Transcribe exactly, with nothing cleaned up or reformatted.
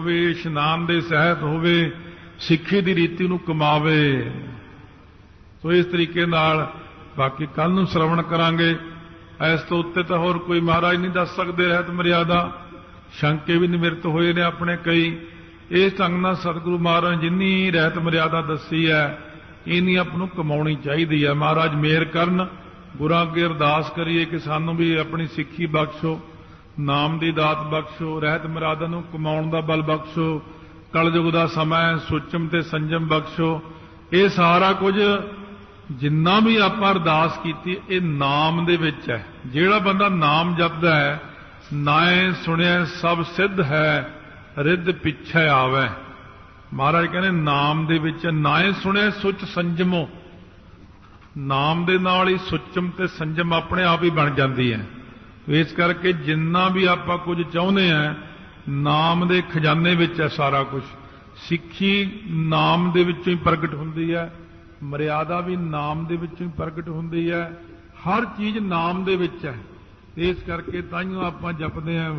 ਹੋਵੇ, ਇਸ਼ਨਾਨ ਦੇ ਸਹਿਤ ਹੋਵੇ, ਸਿੱਖੀ ਦੀ ਰੀਤੀ ਨੂੰ ਕਮਾਵੇ। ਸੋ ਇਸ ਤਰੀਕੇ ਨਾਲ ਬਾਕੀ ਕੱਲ ਨੂੰ ਸ਼ਰਵਣ ਕਰਾਂਗੇ। ਇਸ ਤੋਂ ਉੱਤੇ ਤਾਂ ਹੋਰ ਕੋਈ ਮਹਾਰਾਜ ਨਹੀਂ ਦੱਸ ਸਕਦੇ ਰਹਿਤ ਮਰਿਆਦਾ। ਸ਼ੰਕੇ ਵੀ ਨਿਮਿਰਤ ਹੋਏ ਨੇ ਆਪਣੇ ਕਈ। ਇਸ ਢੰਗ ਨਾਲ ਸਤਿਗੁਰੂ ਮਹਾਰਾਜ ਜਿੰਨੀ ਰਹਿਤ ਮਰਿਆਦਾ ਦੱਸੀ ਹੈ ਇੰਨੀ ਆਪ ਨੂੰ ਕਮਾਉਣੀ ਚਾਹੀਦੀ ਹੈ। ਮਹਾਰਾਜ ਮਿਹਰ ਕਰਨ, ਗੁਰਾਂ ਅੱਗੇ ਅਰਦਾਸ ਕਰੀਏ ਕਿ ਸਾਨੂੰ ਵੀ ਆਪਣੀ ਸਿੱਖੀ ਬਖਸ਼ੋ, ਨਾਮ ਦੀ ਦਾਤ ਬਖਸ਼ੋ, ਰਹਿਤ ਮਰਿਆਦਾ ਨੂੰ ਕਮਾਉਣ ਦਾ ਬਲ ਬਖਸ਼ੋ, ਕਲਯੁਗ ਦਾ ਸਮਾਂ ਸੁਚਮ ਤੇ ਸੰਜਮ ਬਖਸ਼ੋ। ਇਹ ਸਾਰਾ ਕੁਝ ਜਿੰਨਾ ਵੀ ਆਪਾਂ ਅਰਦਾਸ ਕੀਤੀ ਇਹ ਨਾਮ ਦੇ ਵਿੱਚ ਹੈ। ਜਿਹੜਾ ਬੰਦਾ ਨਾਮ ਜਪਦਾ ਹੈ, ਨਾਏ ਸੁਣਿਆ ਸਭ ਸਿੱਧ ਹੈ, ਰਿੱਧ ਪਿੱਛੇ ਆਵੈ। ਮਹਾਰਾਜ ਕਹਿੰਦੇ ਨਾਮ ਦੇ ਵਿੱਚ ਨਾਏ ਸੁਣਿਆ ਸੁਚ ਸੰਜਮੋ। ਨਾਮ ਦੇ ਨਾਲ ਹੀ ਸੁਚਮ ਤੇ ਸੰਜਮ ਆਪਣੇ ਆਪ ਹੀ ਬਣ ਜਾਂਦੀ ਹੈ। ਇਸ ਕਰਕੇ ਜਿੰਨਾ ਵੀ ਆਪਾਂ ਕੁਝ ਚਾਹੁੰਦੇ ਹਾਂ ਨਾਮ ਦੇ ਖਜ਼ਾਨੇ ਵਿੱਚ ਹੈ ਸਾਰਾ ਕੁਝ। ਸਿੱਖੀ ਨਾਮ ਦੇ ਵਿੱਚੋਂ ਹੀ ਪ੍ਰਗਟ ਹੁੰਦੀ ਹੈ, ਮਰਿਆਦਾ ਵੀ ਨਾਮ ਦੇ ਵਿੱਚੋਂ ਹੀ ਪ੍ਰਗਟ ਹੁੰਦੀ ਹੈ, ਹਰ ਚੀਜ਼ ਨਾਮ ਦੇ ਵਿੱਚ ਹੈ। ਇਸ ਕਰਕੇ ਤਾਈਓ ਆਪਾਂ ਜਪਦੇ ਹਾਂ